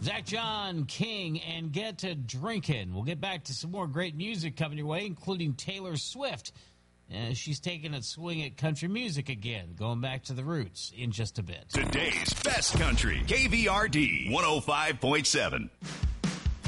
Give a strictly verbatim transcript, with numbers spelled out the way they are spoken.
Zach John King and Get to Drinking. We'll get back to some more great music coming your way, including Taylor Swift. Uh, she's taking a swing at country music again, going back to the roots in just a bit. Today's best country, K V R D one oh five point seven.